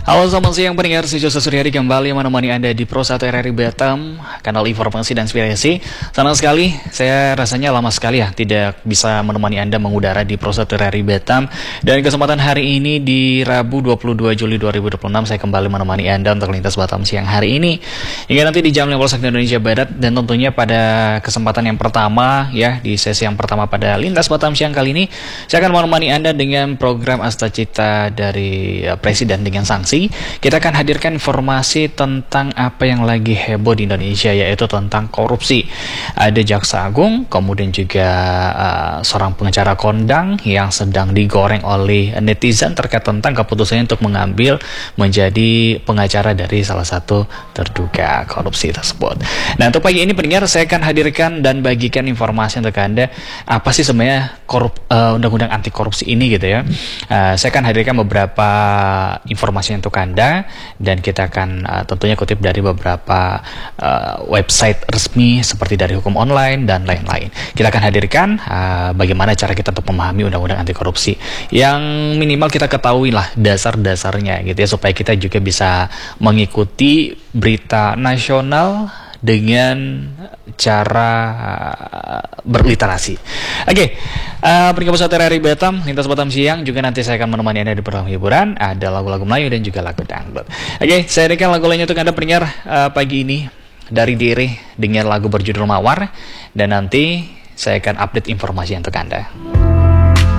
Halo, selamat siang pendengar, saya Jose Suryadi kembali menemani Anda di Pro 1 RRI Batam, kanal informasi dan inspirasi. Senang sekali, saya rasanya lama sekali ya tidak bisa menemani Anda mengudara di Pro 1 RRI Batam. Dan kesempatan hari ini di Rabu 22 Juli 2026 saya kembali menemani Anda untuk lintas Batam siang hari ini hingga nanti di jam 15 waktu Indonesia Barat. Dan tentunya pada kesempatan yang pertama ya, di sesi yang pertama pada lintas Batam siang kali ini, saya akan menemani Anda dengan program Astacita dari Presiden dengan sanksi. Kita akan hadirkan informasi tentang apa yang lagi heboh di Indonesia, yaitu tentang korupsi. Ada Jaksa Agung, kemudian juga seorang pengacara kondang yang sedang digoreng oleh netizen terkait tentang keputusannya untuk mengambil menjadi pengacara dari salah satu terduga korupsi tersebut. Nah, untuk pagi ini pendengar, saya akan hadirkan dan bagikan informasi untuk Anda apa sih sebenarnya undang-undang anti korupsi ini gitu ya. Saya akan hadirkan beberapa informasi untuk Anda, dan kita akan tentunya kutip dari beberapa website resmi seperti dari Hukum Online dan lain-lain. Kita akan hadirkan bagaimana cara kita untuk memahami undang-undang anti korupsi yang minimal kita ketahui lah dasar-dasarnya gitu ya, supaya kita juga bisa mengikuti berita nasional dengan cara berliterasi. Oke, pendengar Pro 1 RRI Batam, lintas Batam siang juga nanti saya akan menemani Anda di program hiburan. Ada lagu-lagu Melayu dan juga lagu dangdut. Oke, saya hadirkan lagu lainnya untuk Anda pendengar pagi ini dari Diri dengan lagu berjudul Mawar, dan nanti saya akan update informasi untuk Anda.